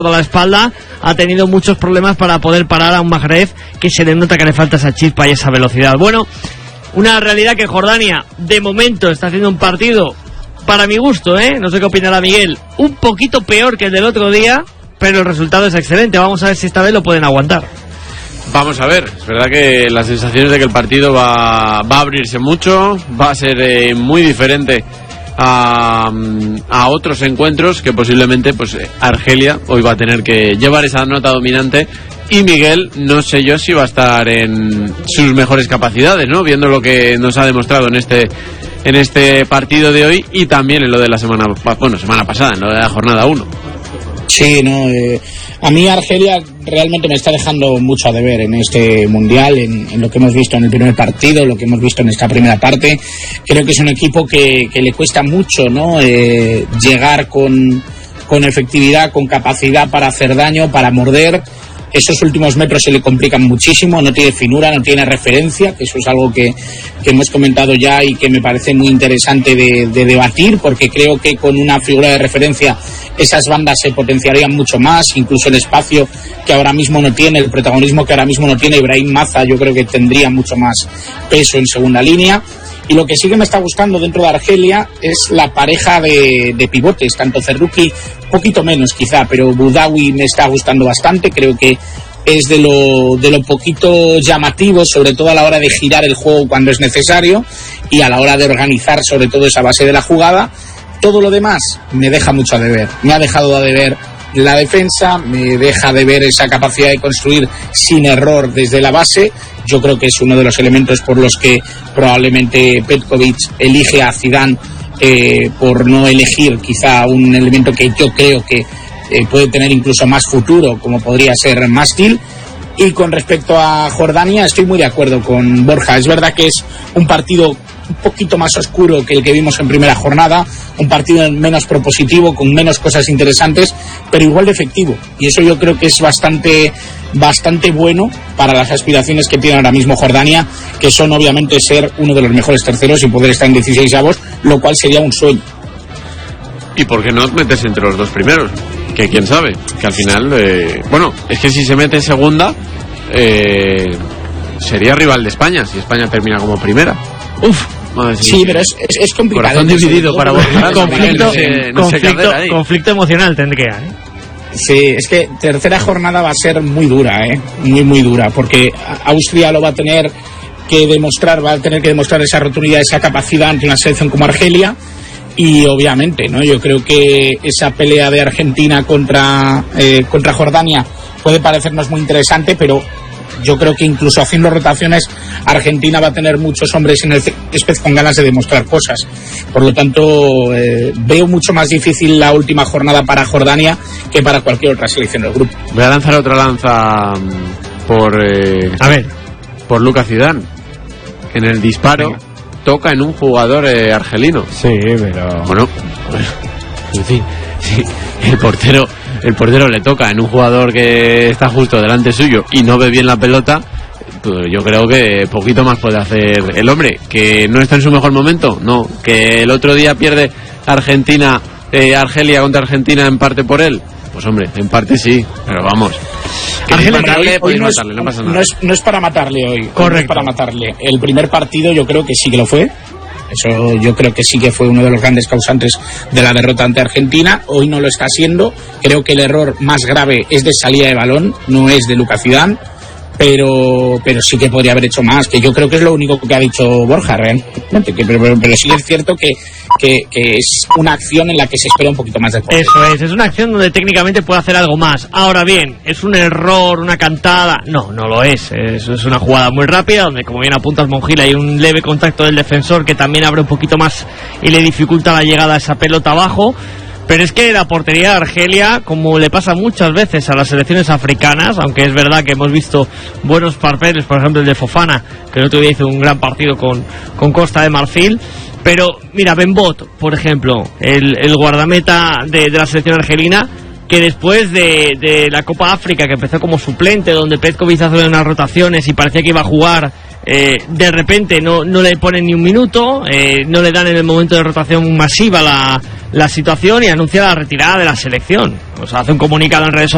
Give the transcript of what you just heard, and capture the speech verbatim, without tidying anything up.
toda la espalda, ha tenido muchos problemas para poder parar a un Maghrev que se le nota que le falta esa chispa y esa velocidad. Bueno, una realidad que Jordania de momento está haciendo un partido, para mi gusto, ¿eh? No sé qué opinará Miguel, un poquito peor que el del otro día, pero el resultado es excelente. Vamos a ver si esta vez lo pueden aguantar. Vamos a ver, es verdad que las sensaciones de que el partido va, va a abrirse mucho, va a ser eh, muy diferente a, a otros encuentros que posiblemente pues Argelia hoy va a tener que llevar esa nota dominante, y Miguel no sé yo si va a estar en sus mejores capacidades, ¿no? Viendo lo que nos ha demostrado en este en este partido de hoy y también en lo de la semana bueno semana pasada, en lo de la jornada uno. Sí, no, eh, a mí Argelia realmente me está dejando mucho a deber en este mundial, en, en lo que hemos visto en el primer partido, lo que hemos visto en esta primera parte. Creo que es un equipo que, que le cuesta mucho, ¿no? Eh, llegar con, con efectividad, con capacidad para hacer daño, para morder. Esos últimos metros se le complican muchísimo, no tiene finura, no tiene referencia, que eso es algo que, que hemos comentado ya y que me parece muy interesante de, de debatir, porque creo que con una figura de referencia esas bandas se potenciarían mucho más, incluso el espacio que ahora mismo no tiene, el protagonismo que ahora mismo no tiene Ibrahim Maza, yo creo que tendría mucho más peso en segunda línea. Y lo que sí que me está gustando dentro de Argelia es la pareja de, de pivotes, tanto Cerruki, poquito menos quizá, pero Boudaoui me está gustando bastante, creo que es de lo, de lo poquito llamativo, sobre todo a la hora de girar el juego cuando es necesario y a la hora de organizar sobre todo esa base de la jugada. Todo lo demás me deja mucho a deber, me ha dejado a deber la defensa, me deja de ver esa capacidad de construir sin error desde la base. Yo creo que es uno de los elementos por los que probablemente Petkovic elige a Zidane, eh, por no elegir quizá un elemento que yo creo que eh, puede tener incluso más futuro, como podría ser Mástil. Y con respecto a Jordania, estoy muy de acuerdo con Borja. Es verdad que es un partido un poquito más oscuro que el que vimos en primera jornada, un partido menos propositivo, con menos cosas interesantes, pero igual de efectivo. Y eso yo creo que es bastante, bastante bueno para las aspiraciones que tiene ahora mismo Jordania, que son obviamente ser uno de los mejores terceros y poder estar en dieciseisavos, lo cual sería un sueño. ¿Y por qué no metes entre los dos primeros? Que quién sabe, que al final, eh, bueno, es que si se mete en segunda, eh, sería rival de España, si España termina como primera. Uf, madre sí, sí, pero es, es, es complicado. Corazón dividido para vos. conflicto, no sé, no conflicto, sé conflicto emocional tendría, ¿eh? Sí, es que tercera jornada va a ser muy dura, ¿eh? Muy, muy dura, porque Austria lo va a tener que demostrar, va a tener que demostrar esa rotundidad, esa capacidad ante una selección como Argelia. Y obviamente, ¿no? Yo creo que esa pelea de Argentina contra, eh, contra Jordania puede parecernos muy interesante, pero yo creo que incluso haciendo rotaciones Argentina va a tener muchos hombres en el césped con ganas de demostrar cosas. Por lo tanto, eh, veo mucho más difícil la última jornada para Jordania que para cualquier otra selección del grupo. Voy a lanzar otra lanza por eh, a ver por Lucas Zidane. En el disparo Venga. Toca en un jugador eh, argelino. Sí, pero bueno, bueno en fin, sí, el portero el portero le toca en un jugador que está justo delante suyo y no ve bien la pelota. Pues yo creo que poquito más puede hacer el hombre. Que no está en su mejor momento, no. Que el otro día pierde Argentina, eh, Argelia contra Argentina en parte por él. Pues hombre, en parte sí, pero vamos. Argelia, matarle, hoy, hoy no, matarle, es, no pasa nada. No es, no es para matarle hoy. Correcto. No es para matarle. El primer partido yo creo que sí que lo fue. Eso yo creo que sí que fue uno de los grandes causantes de la derrota ante Argentina. Hoy no lo está siendo. Creo que el error más grave es de salida de balón, no es de Lucas Zidane. Pero, pero sí que podría haber hecho más, que yo creo que es lo único que ha dicho Borja realmente, que, pero, pero, pero sí es cierto que, que, que es una acción en la que se espera un poquito más de juego. Eso es, es una acción donde técnicamente puede hacer algo más. Ahora bien, ¿es un error, una cantada? No, no lo es, es, es una jugada muy rápida, donde como bien apuntas Monjil, hay un leve contacto del defensor que también abre un poquito más y le dificulta la llegada a esa pelota abajo. Pero es que la portería de Argelia, como le pasa muchas veces a las selecciones africanas, aunque es verdad que hemos visto buenos papeles, por ejemplo el de Fofana, que el otro día hizo un gran partido con, con Costa de Marfil, pero mira, Benbot, por ejemplo, el, el guardameta de, de la selección argelina, que después de, de la Copa África, que empezó como suplente, donde Petkovic hace unas rotaciones y parecía que iba a jugar, eh, de repente no, no le ponen ni un minuto, eh, no le dan en el momento de rotación masiva la, la situación y anuncia la retirada de la selección. O sea, hace un comunicado en redes sociales